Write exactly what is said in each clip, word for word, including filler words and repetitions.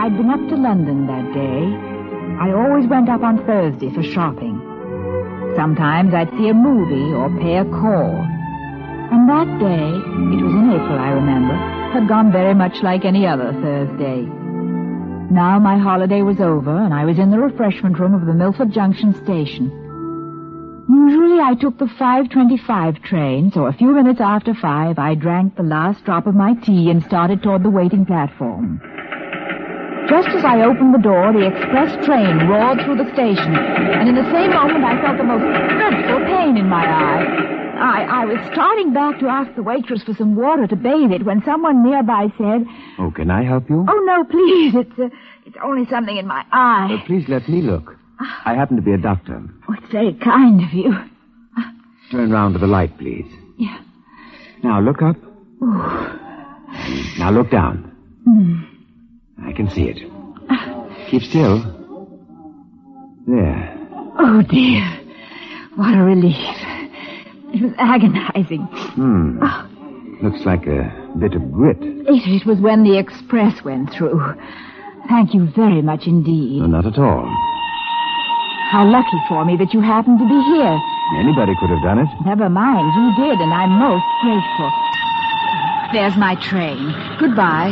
I'd been up to London that day. I always went up on Thursday for shopping. Sometimes I'd see a movie or pay a call. And that day, it was in April, I remember, had gone very much like any other Thursday. Now my holiday was over, and I was in the refreshment room of the Milford Junction station. Usually I took the five twenty-five train, so a few minutes after five, I drank the last drop of my tea and started toward the waiting platform. Just as I opened the door, the express train roared through the station, and in the same moment I felt the most dreadful pain in my eye. I, I was starting back to ask the waitress for some water to bathe it when someone nearby said... Oh, can I help you? Oh, no, please. It's, uh, it's only something in my eye. Uh, please let me look. I happen to be a doctor. Oh, it's very kind of you. Turn round to the light, please. Yeah. Now, look up. Ooh. Now, look down. Mm. I can see it. Keep still. There. Oh, dear. What a relief. It was agonizing. Hmm. Oh. Looks like a bit of grit. It, it was when the express went through. Thank you very much indeed. No, not at all. How lucky for me that you happened to be here. Anybody could have done it. Never mind, you did, and I'm most grateful. There's my train. Goodbye.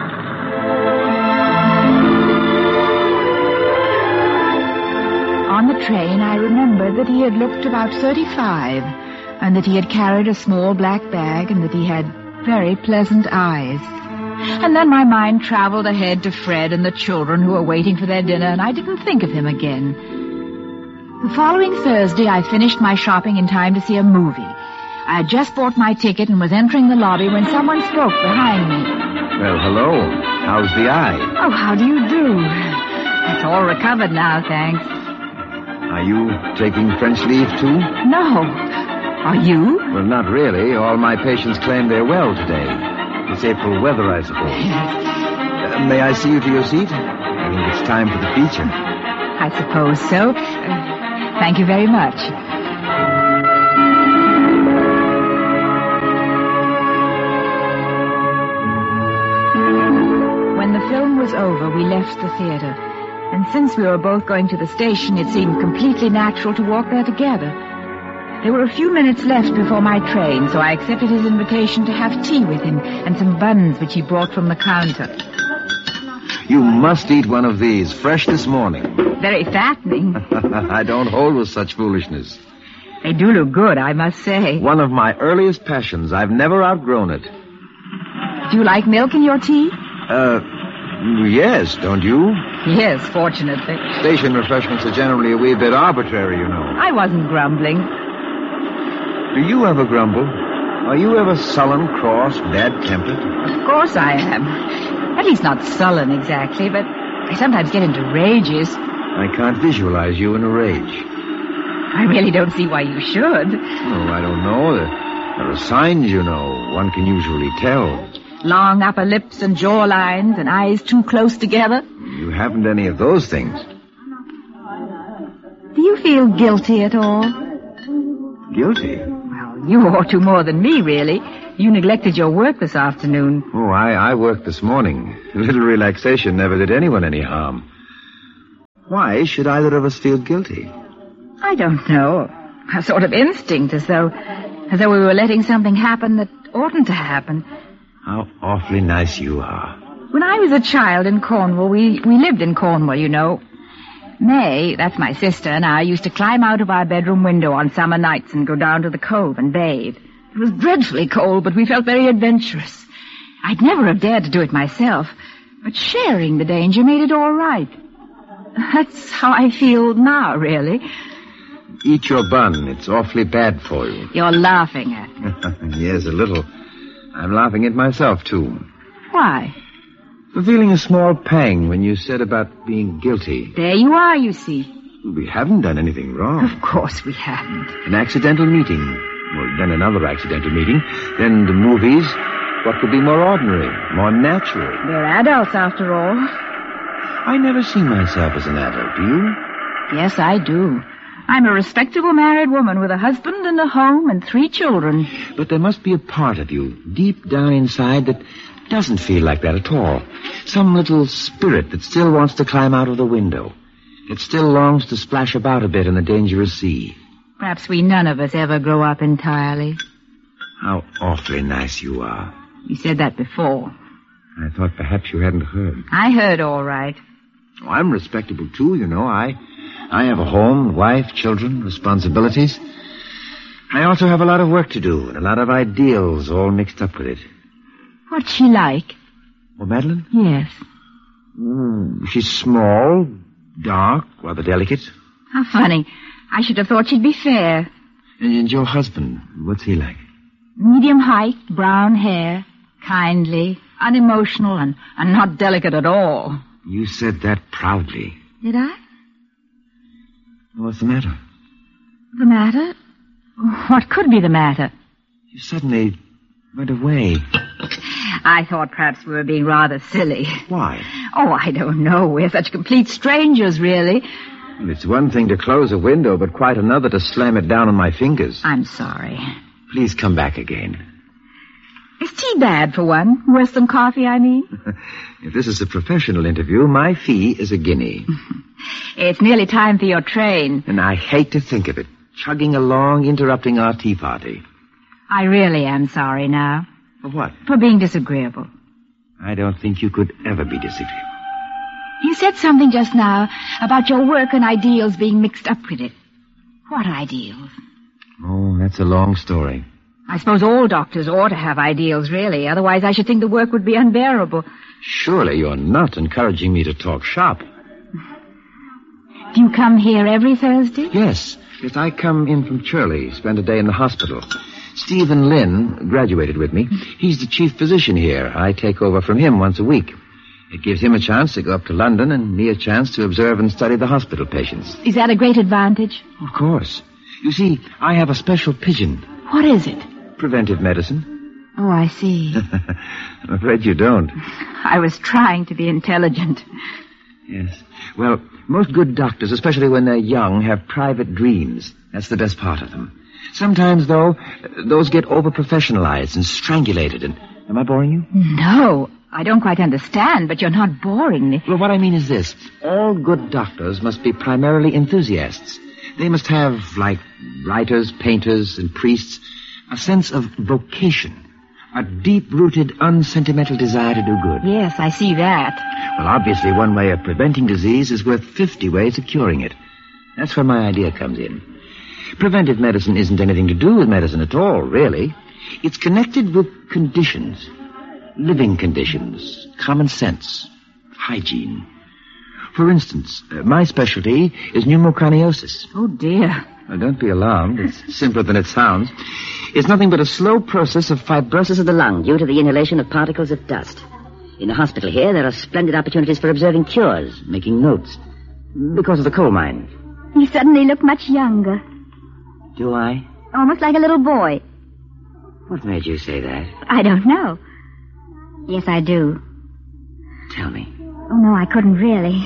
On the train, I remembered that he had looked about thirty-five, and that he had carried a small black bag, and that he had very pleasant eyes. And then my mind traveled ahead to Fred and the children who were waiting for their dinner, and I didn't think of him again. The following Thursday, I finished my shopping in time to see a movie. I had just bought my ticket and was entering the lobby when someone spoke behind me. Well, hello. How's the eye? Oh, how do you do? It's all recovered now, thanks. Are you taking French leave, too? No. Are you? Well, not really. All my patients claim they're well today. It's April weather, I suppose. uh, may I see you to your seat? I think it's time for the feature. I suppose so. Uh, thank you very much. When the film was over, we left the theater. And since we were both going to the station, it seemed completely natural to walk there together. There were a few minutes left before my train, so I accepted his invitation to have tea with him and some buns which he brought from the counter. You must eat one of these, fresh this morning. Very fattening. I don't hold with such foolishness. They do look good, I must say. One of my earliest passions. I've never outgrown it. Do you like milk in your tea? Uh, yes, don't you? Yes, fortunately. Station refreshments are generally a wee bit arbitrary, you know. I wasn't grumbling. Do you ever grumble? Are you ever sullen, cross, bad-tempered? Of course I am. At least not sullen exactly, but I sometimes get into rages. I can't visualize you in a rage. I really don't see why you should. Oh, I don't know. There, there are signs, you know. One can usually tell. Long upper lips and jaw lines and eyes too close together. You haven't any of those things. Do you feel guilty at all? Guilty? Well, you ought to more than me, really. You neglected your work this afternoon. Oh, I, I worked this morning. A little relaxation never did anyone any harm. Why should either of us feel guilty? I don't know. A sort of instinct, as though, as though we were letting something happen that oughtn't to happen. How awfully nice you are. When I was a child in Cornwall, we, we lived in Cornwall, you know. May, that's my sister, and I used to climb out of our bedroom window on summer nights and go down to the cove and bathe. It was dreadfully cold, but we felt very adventurous. I'd never have dared to do it myself, but sharing the danger made it all right. That's how I feel now, really. Eat your bun. It's awfully bad for you. You're laughing at me. Yes, a little. I'm laughing at myself, too. Why? For feeling a small pang when you said about being guilty. There you are, you see. We haven't done anything wrong. Of course we haven't. An accidental meeting. Well, then another accidental meeting. Then the movies. What could be more ordinary, more natural? We're adults, after all. I never see myself as an adult, do you? Yes, I do. I'm a respectable married woman with a husband and a home and three children. But there must be a part of you, deep down inside, that doesn't feel like that at all. Some little spirit that still wants to climb out of the window. It still longs to splash about a bit in the dangerous sea. Perhaps we none of us ever grow up entirely. How awfully nice you are. You said that before. I thought perhaps you hadn't heard. I heard all right. Oh, I'm respectable, too, you know. I I have a home, wife, children, responsibilities. I also have a lot of work to do and a lot of ideals all mixed up with it. What's she like? Oh, Madeline? Yes. Mm, she's small, dark, rather delicate. How funny. I should have thought she'd be fair. And your husband, what's he like? Medium height, brown hair, kindly, unemotional, and, and not delicate at all. You said that proudly. Did I? What's the matter? The matter? What could be the matter? You suddenly went away. I thought perhaps we were being rather silly. Why? Oh, I don't know. We're such complete strangers, really. Well, it's one thing to close a window, but quite another to slam it down on my fingers. I'm sorry. Please come back again. Is tea bad, for one? Worse than coffee, I mean? If this is a professional interview, my fee is a guinea. It's nearly time for your train. And I hate to think of it. Chugging along, interrupting our tea party. I really am sorry now. For what? For being disagreeable. I don't think you could ever be disagreeable. You said something just now about your work and ideals being mixed up with it. What ideals? Oh, that's a long story. I suppose all doctors ought to have ideals, really. Otherwise, I should think the work would be unbearable. Surely you're not encouraging me to talk shop. Do you come here every Thursday? Yes. Yes, I come in from Shirley, spend a day in the hospital. Stephen Lynn graduated with me. He's the chief physician here. I take over from him once a week. It gives him a chance to go up to London and me a chance to observe and study the hospital patients. Is that a great advantage? Of course. You see, I have a special pigeon. What is it? Preventive medicine. Oh, I see. I'm afraid you don't. I was trying to be intelligent. Yes. Well, most good doctors, especially when they're young, have private dreams. That's the best part of them. Sometimes, though, those get over-professionalized and strangulated. And am I boring you? No, I don't quite understand, but you're not boring me. Well, what I mean is this. All good doctors must be primarily enthusiasts. They must have, like writers, painters, and priests, a sense of vocation. A deep-rooted, unsentimental desire to do good. Yes, I see that. Well, obviously, one way of preventing disease is worth fifty ways of curing it. That's where my idea comes in. Preventive medicine isn't anything to do with medicine at all, really. It's connected with conditions. Living conditions. Common sense. Hygiene. For instance, uh, my specialty is pneumoconiosis. Oh, dear. Well, don't be alarmed. It's simpler than it sounds. It's nothing but a slow process of fibrosis of the lung due to the inhalation of particles of dust. In the hospital here, there are splendid opportunities for observing cures, making notes, because of the coal mines. You suddenly look much younger. Do I? Almost like a little boy. What made you say that? I don't know. Yes, I do. Tell me. Oh, no, I couldn't really.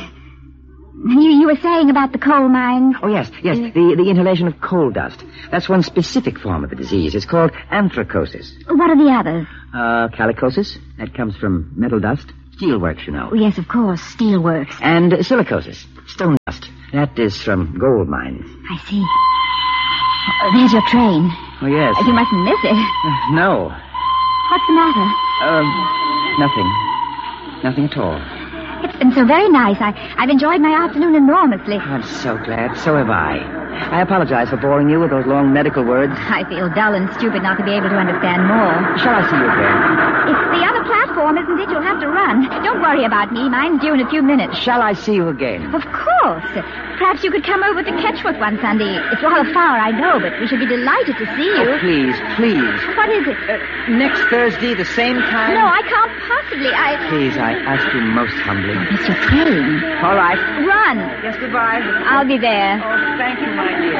You, you were saying about the coal mines? Oh, yes, yes, uh, the, the inhalation of coal dust. That's one specific form of the disease. It's called anthracosis. What are the others? Uh, calicosis. That comes from metal dust. Steelworks, you know. Oh, yes, of course, steelworks. And silicosis. Stone dust. That is from gold mines. I see. Oh, there's your train. Oh, yes. You mustn't miss it. Uh, no. What's the matter? Um, nothing. Nothing at all. It's been so very nice. I, I've enjoyed my afternoon enormously. I'm so glad. So have I. I apologize for boring you with those long medical words. I feel dull and stupid not to be able to understand more. Shall I see you again? If the other platform isn't it, you'll have to run. Don't worry about me. Mine's due in a few minutes. Shall I see you again? Of course. Perhaps you could come over to Ketchworth one Sunday. It's rather far, I know, but we should be delighted to see you. Oh, please, please. What is it? Uh, next Thursday, the same time? No, I can't possibly. I... Please, I ask you most humbly. It's your train. All right. Run. Yes, goodbye. I'll be there. Oh, thank you, my dear.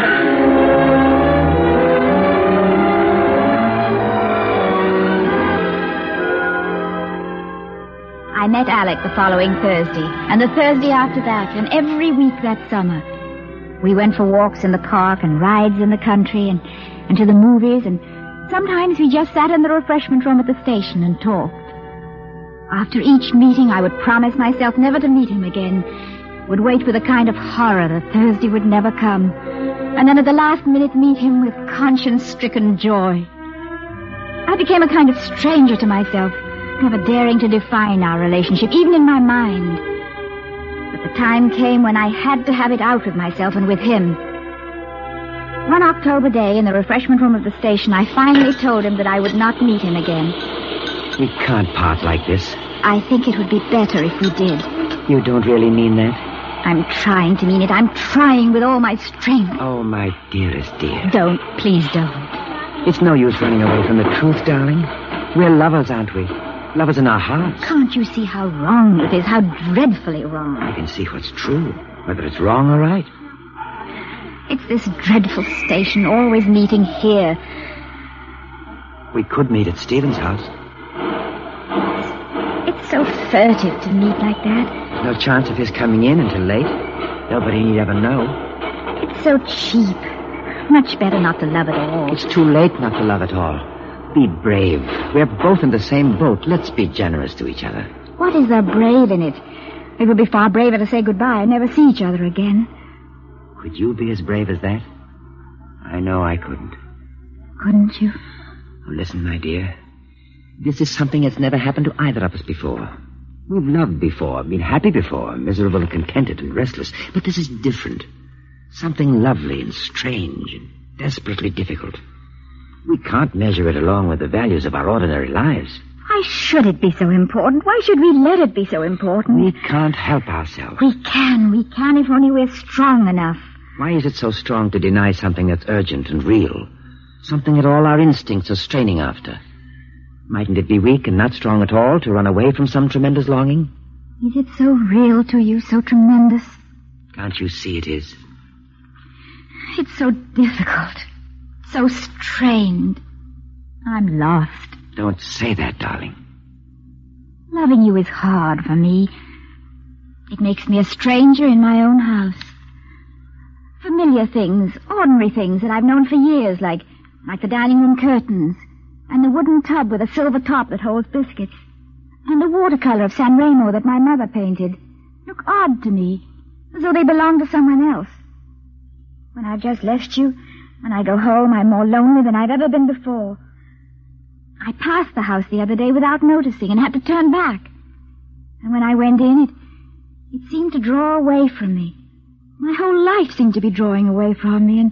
I met Alec the following Thursday, and the Thursday after that, and every week that summer. We went for walks in the park and rides in the country and, and to the movies, and sometimes we just sat in the refreshment room at the station and talked. After each meeting, I would promise myself never to meet him again. Would wait with a kind of horror that Thursday would never come. And then at the last minute meet him with conscience-stricken joy. I became a kind of stranger to myself, never daring to define our relationship, even in my mind. But the time came when I had to have it out with myself and with him. One October day in the refreshment room of the station, I finally told him that I would not meet him again. We can't part like this. I think it would be better if we did. You don't really mean that? I'm trying to mean it. I'm trying with all my strength. Oh, my dearest dear. Don't. Please don't. It's no use running away from the truth, darling. We're lovers, aren't we? Lovers in our hearts. Can't you see how wrong it is? How dreadfully wrong. I can see what's true, whether it's wrong or right. It's this dreadful station, always meeting here. We could meet at Stephen's house. It's so furtive to meet like that. No chance of his coming in until late. Nobody need ever know. It's so cheap. Much better not to love at all. It's too late not to love at all. Be brave. We're both in the same boat. Let's be generous to each other. What is there brave in it? It would be far braver to say goodbye and never see each other again. Could you be as brave as that? I know I couldn't. Couldn't you? Oh, listen, my dear. This is something that's never happened to either of us before. We've loved before, been happy before, miserable and contented and restless. But this is different. Something lovely and strange and desperately difficult. We can't measure it along with the values of our ordinary lives. Why should it be so important? Why should we let it be so important? We can't help ourselves. We can. We can if only we're strong enough. Why is it so strong to deny something that's urgent and real? Something that all our instincts are straining after? Mightn't it be weak and not strong at all to run away from some tremendous longing? Is it so real to you, so tremendous? Can't you see it is? It's so difficult, so strained. I'm lost. Don't say that, darling. Loving you is hard for me. It makes me a stranger in my own house. Familiar things, ordinary things that I've known for years, like, like the dining room curtains, and the wooden tub with a silver top that holds biscuits, and the watercolor of San Remo that my mother painted, look odd to me, as though they belonged to someone else. When I've just left you, when I go home, I'm more lonely than I've ever been before. I passed the house the other day without noticing and had to turn back. And when I went in, it, it seemed to draw away from me. My whole life seemed to be drawing away from me, and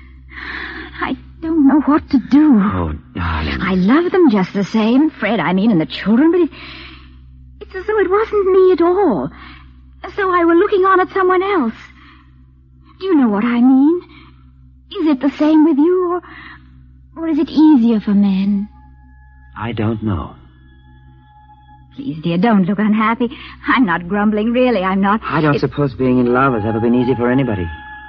I don't know what to do. Oh, darling. I love them just the same, Fred, I mean, and the children, but it, it's as though it wasn't me at all. As though I were looking on at someone else. Do you know what I mean? Is it the same with you, or, or is it easier for men? I don't know. Please, dear, don't look unhappy. I'm not grumbling, really, I'm not. I don't it... suppose being in love has ever been easy for anybody.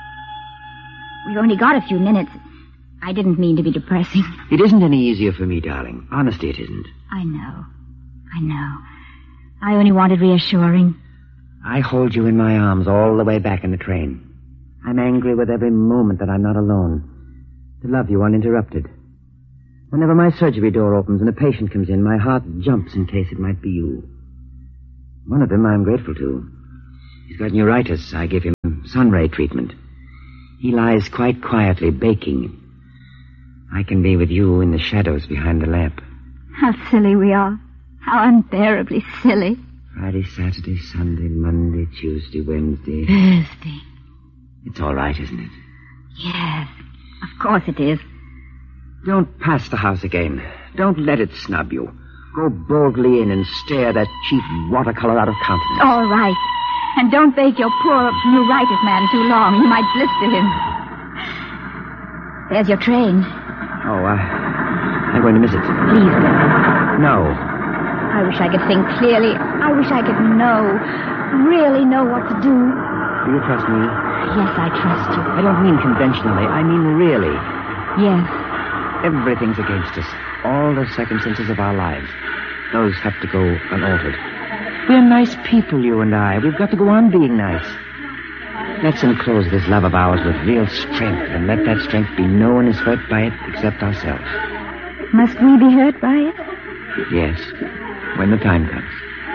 We've only got a few minutes. I didn't mean to be depressing. It isn't any easier for me, darling. Honestly, it isn't. I know. I know. I only wanted reassuring. I hold you in my arms all the way back in the train. I'm angry with every moment that I'm not alone. To love you uninterrupted. Whenever my surgery door opens and a patient comes in, my heart jumps in case it might be you. One of them I'm grateful to. He's got neuritis. I give him sun ray treatment. He lies quite quietly, baking. I can be with you in the shadows behind the lamp. How silly we are. How unbearably silly. Friday, Saturday, Sunday, Monday, Tuesday, Wednesday. Thursday. It's all right, isn't it? Yes, of course it is. Don't pass the house again. Don't let it snub you. Go boldly in and stare that cheap watercolor out of countenance. All right. And don't bake your poor neuritis man too long. You might blister him. There's your train. Oh, uh, I'm going to miss it. Please go. No. I wish I could think clearly. I wish I could know, really know what to do. Do you trust me? Yes, I trust you. I don't mean conventionally. I mean really. Yes. Everything's against us. All the circumstances of our lives. Those have to go unaltered. We're nice people, you and I. We've got to go on being nice. Let's enclose this love of ours with real strength, and let that strength be no one is hurt by it except ourselves. Must we be hurt by it? Yes, when the time comes.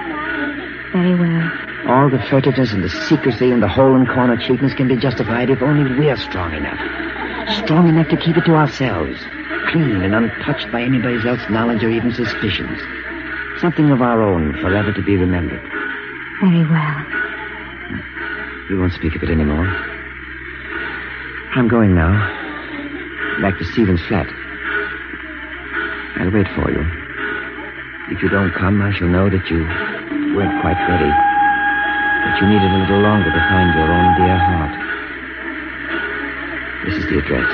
Very well. All the furtiveness and the secrecy and the hole-and-corner cheapness can be justified if only we're strong enough. Strong enough to keep it to ourselves, clean and untouched by anybody else's knowledge or even suspicions. Something of our own, forever to be remembered. Very well. We won't speak of it anymore. I'm going now. Back to Stephen's flat. I'll wait for you. If you don't come, I shall know that you weren't quite ready. That you needed a little longer to find your own dear heart. This is the address.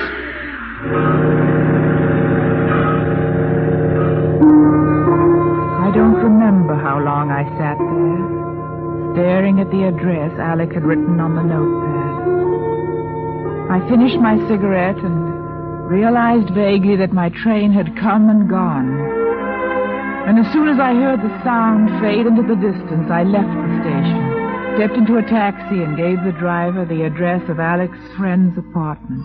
I don't remember how long I sat there, staring at the address Alec had written on the notepad. I finished my cigarette and realized vaguely that my train had come and gone. And as soon as I heard the sound fade into the distance, I left the station, stepped into a taxi, and gave the driver the address of Alec's friend's apartment.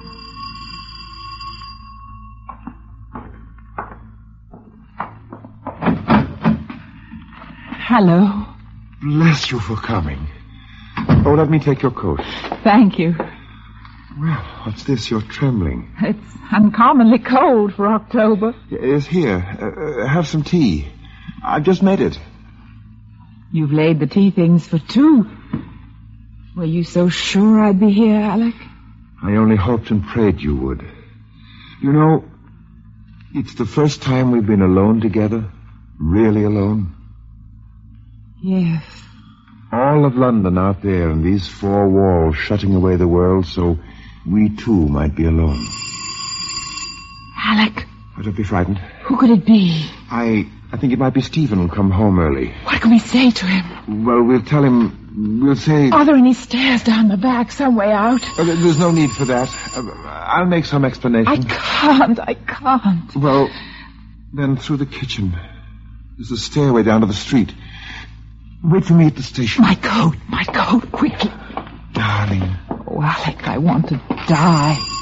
Hello. Bless you for coming. Oh, let me take your coat. Thank you. Well, what's this? You're trembling. It's uncommonly cold for October. Yes, here. Uh, have some tea. I've just made it. You've laid the tea things for two. Were you so sure I'd be here, Alec? I only hoped and prayed you would. You know, it's the first time we've been alone together. Really alone. Yes. All of London out there and these four walls shutting away the world so we too might be alone. Alec. Oh, don't be frightened. Who could it be? I I think it might be Stephen who'll come home early. What can we say to him? Well, we'll tell him... We'll say... Are there any stairs down the back, some way out? Uh, there's no need for that. Uh, I'll make some explanation. I can't, I can't. Well, then through the kitchen. There's a stairway down to the street. Wait for me at the station. My coat, my coat, quickly. Darling. Oh, Alec, I want to die.